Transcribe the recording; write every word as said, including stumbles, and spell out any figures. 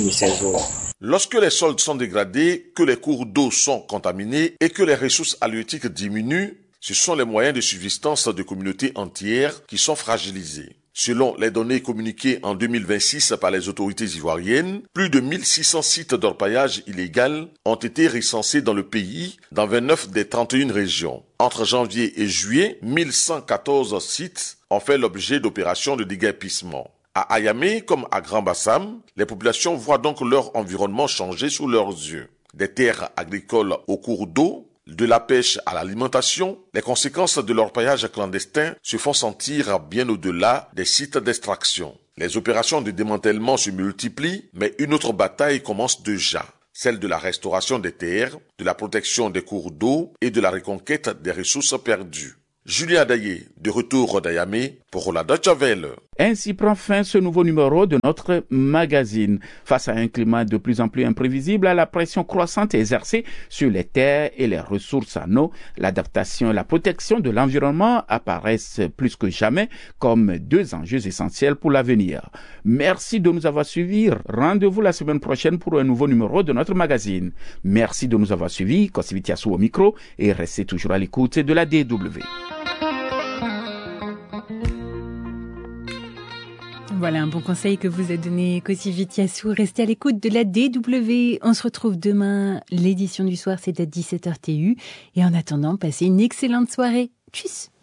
Lorsque les sols sont dégradés, que les cours d'eau sont contaminés et que les ressources halieutiques diminuent, ce sont les moyens de subsistance de communautés entières qui sont fragilisés. Selon les données communiquées en deux mille vingt-six par les autorités ivoiriennes, plus de mille six cents sites d'orpaillage illégal ont été recensés dans le pays, dans vingt-neuf des trente et une régions. Entre janvier et juillet, mille cent quatorze sites ont fait l'objet d'opérations de déguerpissement. À Ayamé comme à Grand Bassam, les populations voient donc leur environnement changer sous leurs yeux. Des terres agricoles au cours d'eau, de la pêche à l'alimentation, les conséquences de l'orpaillage clandestin se font sentir bien au-delà des sites d'extraction. Les opérations de démantèlement se multiplient, mais une autre bataille commence déjà, celle de la restauration des terres, de la protection des cours d'eau et de la reconquête des ressources perdues. Julien Daillé, de retour d'Ayamé pour la Deutsche Welle. Ainsi prend fin ce nouveau numéro de notre magazine. Face à un climat de plus en plus imprévisible, à la pression croissante exercée sur les terres et les ressources en eau, l'adaptation et la protection de l'environnement apparaissent plus que jamais comme deux enjeux essentiels pour l'avenir. Merci de nous avoir suivis. Rendez-vous la semaine prochaine pour un nouveau numéro de notre magazine. Merci de nous avoir suivis. Kosivitiasu au micro et restez toujours à l'écoute de la D W. Voilà un bon conseil que vous a donné Kosivitiasu. Restez à l'écoute de la D W. On se retrouve demain. L'édition du soir, c'est à dix-sept heures T U. Et en attendant, passez une excellente soirée. Tchuss!